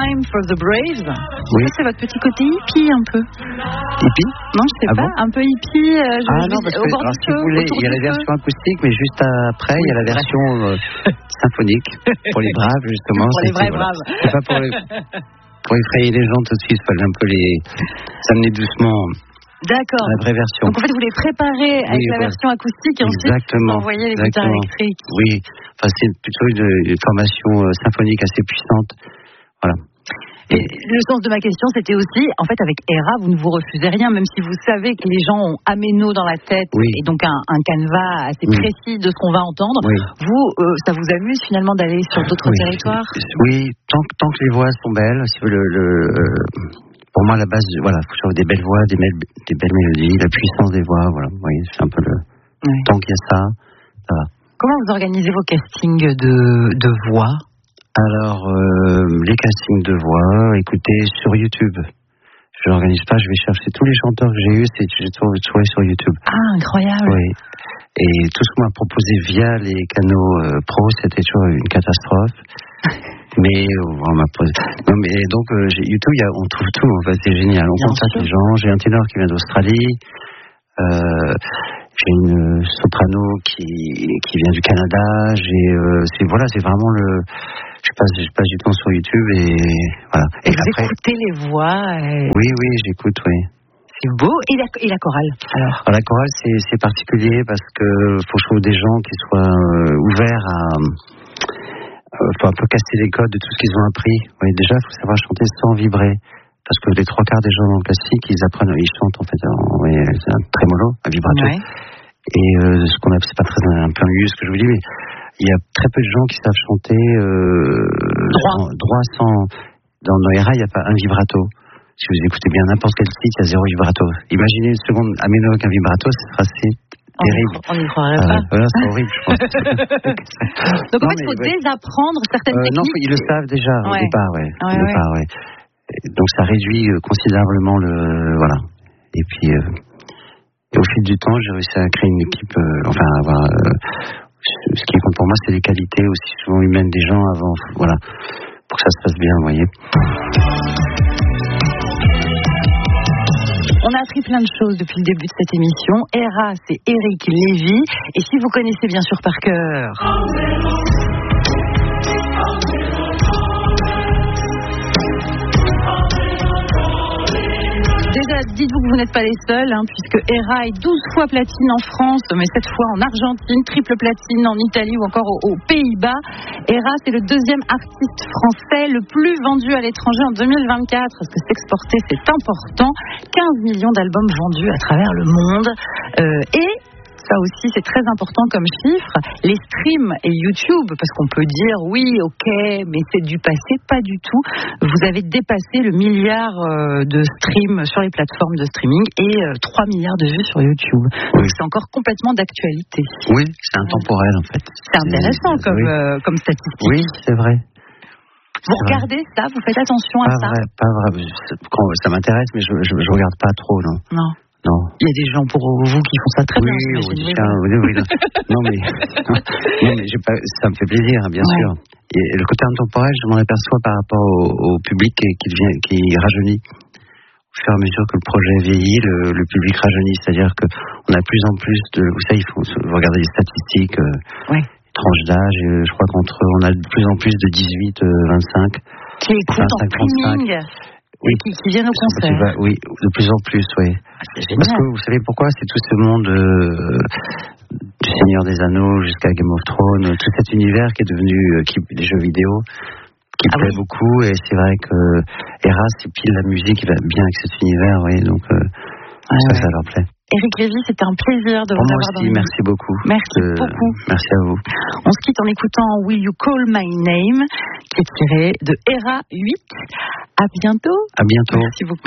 Time for the Brave. Oui. Ça, c'est votre petit côté hippie un peu. Hippie? Non, je sais pas. Bon? Un peu hippie. Non, parce que, alors, si vous voulez, il y a la version acoustique, mais juste après, il y a la version symphonique pour les braves, justement. Pour les vrais braves. C'est pas pour effrayer les gens tout de suite, il fallait un peu les amener doucement. D'accord. La vraie version. Donc en fait, vous les préparez avec la version acoustique et ensuite vous envoyez les guitares électriques. Oui, enfin, c'est plutôt une formation symphonique assez puissante. Voilà. Et le sens de ma question, c'était aussi, en fait, avec ERA, vous ne vous refusez rien, même si vous savez que les gens ont Ameno dans la tête et donc un canevas assez précis de ce qu'on va entendre. Oui. Vous, ça vous amuse finalement d'aller sur d'autres territoires? Oui, tant que les voix sont belles, si vous pour moi, la base, voilà, il faut trouver des belles voix, des belles mélodies, la puissance des voix, voilà. Vous voyez, c'est un peu tant qu'il y a ça va. Comment vous organisez vos castings de voix? Alors, les castings de voix, écoutez, sur YouTube. Je l'organise pas, je vais chercher tous les chanteurs que j'ai eus, j'ai trouvé sur YouTube. Ah, incroyable. Oui. Et tout ce qu'on m'a proposé via les canaux pro, c'était toujours une catastrophe. Mais on m'a posé. Non, mais donc YouTube, on trouve tout. En fait, c'est génial. On contacte les gens. J'ai un ténor qui vient d'Australie. J'ai une soprano qui vient du Canada. C'est vraiment je passe du temps sur YouTube et voilà. Et vous après, écoutez les voix. Oui, j'écoute, oui. C'est beau. Et la chorale alors la chorale, c'est particulier parce que faut trouver des gens qui soient ouverts à. Faut un peu casser les codes de tout ce qu'ils ont appris. Oui, déjà, il faut savoir chanter sans vibrer. Parce que les 3/4 des gens dans le classique, ils chantent en fait c'est un trémolo, un vibrato. Ouais. Et ce qu'on appelle, c'est pas très un peu ennuyeux ce que je vous dis, mais il y a très peu de gens qui savent chanter droit sans. Dans ERA, il n'y a pas un vibrato. Si vous écoutez bien n'importe quel site, il y a 0 vibrato. Imaginez une seconde Ameno avec un vibrato, ce sera assez terrible. On n'y croirait pas. Voilà, c'est horrible, je pense. Donc en fait, il faut désapprendre certaines techniques. Non, ils le savent déjà au départ, ouais. Donc ça réduit considérablement voilà. Et puis, au fil du temps, j'ai réussi à créer une équipe, avoir. Ce qui compte pour moi, c'est les qualités aussi souvent humaines des gens avant, voilà, pour que ça se passe bien, vous voyez. On a appris plein de choses depuis le début de cette émission. ERA, c'est Eric Lévy. Et si vous connaissez bien sûr par cœur... Déjà, dites-vous que vous n'êtes pas les seuls, puisque ERA est 12 fois platine en France, mais cette fois en Argentine, triple platine en Italie ou encore aux Pays-Bas. ERA, c'est le deuxième artiste français le plus vendu à l'étranger en 2024, parce que s'exporter, c'est important. 15 millions d'albums vendus à travers le monde. Et ça aussi, c'est très important comme chiffre. Les streams et YouTube, parce qu'on peut dire oui, ok, mais c'est du passé, pas du tout. Vous avez dépassé le milliard de streams sur les plateformes de streaming et 3 milliards de vues sur YouTube. Donc c'est encore complètement d'actualité. Oui, c'est intemporel en fait. C'est intéressant comme statistique. Oui, c'est vrai. Vous regardez ça, vous faites attention à ça? Pas vrai. Ça m'intéresse, mais je regarde pas trop, non. Non. Il y a des gens pour vous qui font ça très bien. Oui. Non, mais ça me fait plaisir, bien sûr. Et le côté intemporel, je m'en aperçois par rapport au public qui rajeunit. Au fur et à mesure que le projet vieillit, le public rajeunit. C'est-à-dire qu'on a de plus en plus de... Vous savez, il faut regarder les statistiques, tranches d'âge. Je crois qu'on a de plus en plus de 18-25. Qui écoutent en streaming. Oui. Qui viennent au concert. Oui, de plus en plus, oui. Parce que vous savez pourquoi? C'est tout ce monde du Seigneur des Anneaux jusqu'à Game of Thrones, tout cet univers qui est devenu des jeux vidéo, qui plaît beaucoup. Et c'est vrai que ERA, c'est pile la musique qui va bien avec cet univers, oui. Donc ça leur plaît. Eric Lévy, c'était un plaisir de vous avoir dans le... Merci beaucoup. Merci beaucoup. Merci à vous. On se quitte en écoutant Will You Call My Name, qui est tiré de ERA 8. À bientôt. À bientôt. Merci beaucoup.